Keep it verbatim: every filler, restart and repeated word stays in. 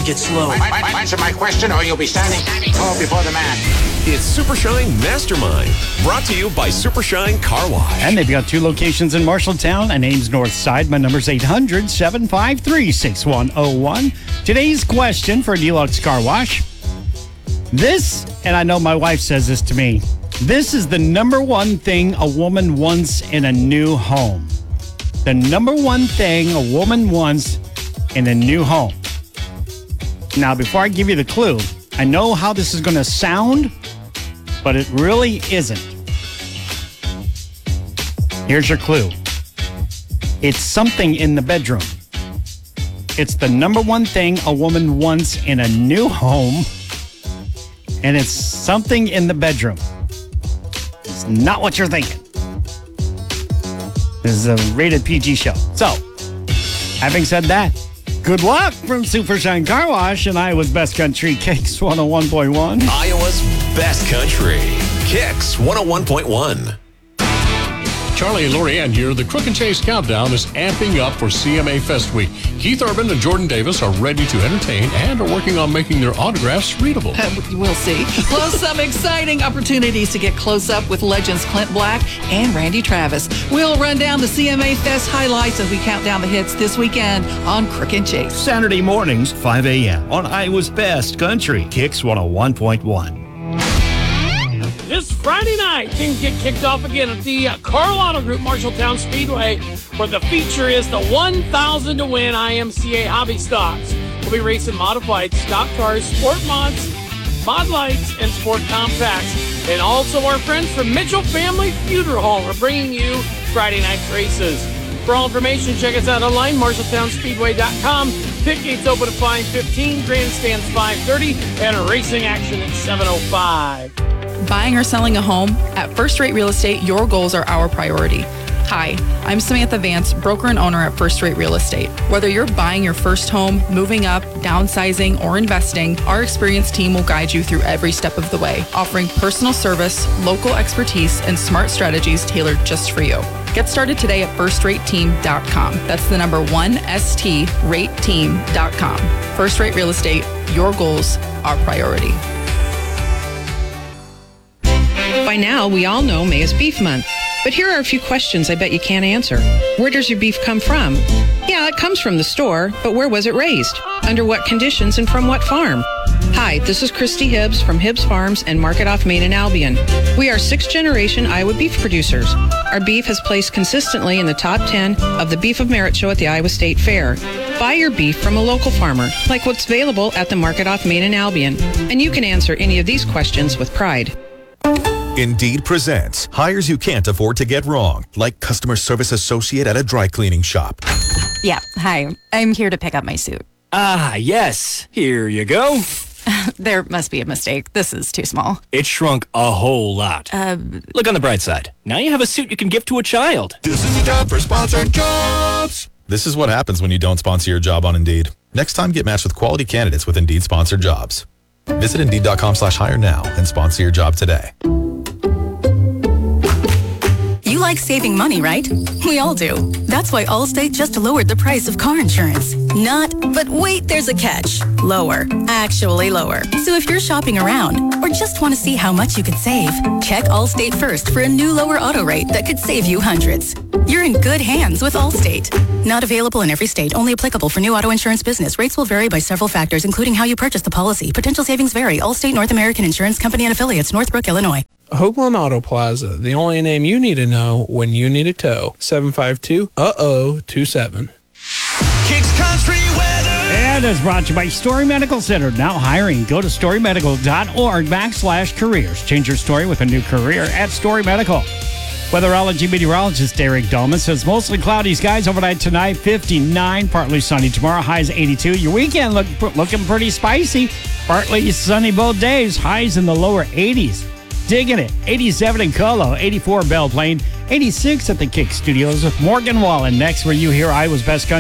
to get slow. Answer my question or you'll be standing tall before the man. It's Super Shine Mastermind, brought to you by Super Shine Car Wash. And they've got two locations in Marshalltown and Ames North Side. My number's eight hundred, seven five three, six one zero one. Today's question for Deluxe Car Wash. This, and I know my wife says this to me, this is the number one thing a woman wants in a new home. The number one thing a woman wants in a new home. Now, before I give you the clue, I know how this is going to sound, but it really isn't. Here's your clue. It's something in the bedroom. It's the number one thing a woman wants in a new home, and it's something in the bedroom. It's not what you're thinking. This is a rated P G show. So, having said that, good luck from Super Shine Car Wash and Iowa's Best Country, Kicks one oh one point one. Iowa's Best Country, Kicks one oh one point one. Charlie and Lorianne here. The Crook and Chase Countdown is amping up for C M A Fest Week. Keith Urban and Jordan Davis are ready to entertain and are working on making their autographs readable. Uh, we'll see. Plus, some exciting opportunities to get close up with legends Clint Black and Randy Travis. We'll run down the C M A Fest highlights as we count down the hits this weekend on Crook and Chase. Saturday mornings, five a.m. on Iowa's Best Country, Kicks one oh one point one. This Friday night, things get kicked off again at the uh, Carl Auto Group Marshalltown Speedway, where the feature is the one thousand to win I M C A Hobby Stocks. We'll be racing modified stock cars, sport mods, mod lights, and sport compacts. And also our friends from Mitchell Family Funeral Home are bringing you Friday night's races. For all information, check us out online, marshalltown speedway dot com. Pit gates open at five fifteen, grandstands five thirty, and racing action at seven oh five. Buying or selling a home? At First Rate Real Estate, your goals are our priority. Hi, I'm Samantha Vance, broker and owner at First Rate Real Estate. Whether you're buying your first home, moving up, downsizing, or investing, our experienced team will guide you through every step of the way, offering personal service, local expertise, and smart strategies tailored just for you. Get started today at first rate team dot com. That's the number one, S T rate team dot com. First Rate Real Estate, your goals, our priority. By now, we all know May is Beef Month. But here are a few questions I bet you can't answer. Where does your beef come from? Yeah, it comes from the store, but where was it raised? Under what conditions and from what farm? Hi, this is Christy Hibbs from Hibbs Farms and Market Off Main and Albion. We are sixth-generation Iowa beef producers. Our beef has placed consistently in the top ten of the Beef of Merit show at the Iowa State Fair. Buy your beef from a local farmer, like what's available at the Market Off Main and Albion. And you can answer any of these questions with pride. Indeed presents hires you can't afford to get wrong, like customer service associate at a dry cleaning shop. Yeah, hi. I'm here to pick up my suit. Ah, yes. Here you go. There must be a mistake. This is too small. It shrunk a whole lot. Uh, Look on the bright side. Now you have a suit you can give to a child. This is the job for sponsored jobs. This is what happens when you don't sponsor your job on Indeed. Next time, get matched with quality candidates with Indeed sponsored jobs. Visit Indeed.com slash hire now and sponsor your job today. You like saving money, right? We all do. That's why Allstate just lowered the price of car insurance. Not, but wait, there's a catch. Lower. Actually lower. So if you're shopping around or just want to see how much you could save, check Allstate first for a new lower auto rate that could save you hundreds. You're in good hands with Allstate. Not available in every state. Only applicable for new auto insurance business. Rates will vary by several factors, including how you purchase the policy. Potential savings vary. Allstate North American Insurance Company and Affiliates, Northbrook, Illinois. Hoagland Auto Plaza, the only name you need to know when you need a tow. seven five two, uh oh, two seven. Kicks Country Weather. And it's brought to you by Story Medical Center. Now hiring. Go to story medical dot org backslash careers. Change your story with a new career at Story Medical. Weatherology meteorologist Eric Dolman says mostly cloudy skies overnight tonight, fifty-nine, partly sunny tomorrow, highs eighty-two. Your weekend look, looking pretty spicy, partly sunny both days, highs in the lower eighties. Digging it. eighty-seven in Colo, eighty-four Belle Plaine, eighty-six at the Kick Studios with Morgan Wallen next, where you hear Iowa's Best Country.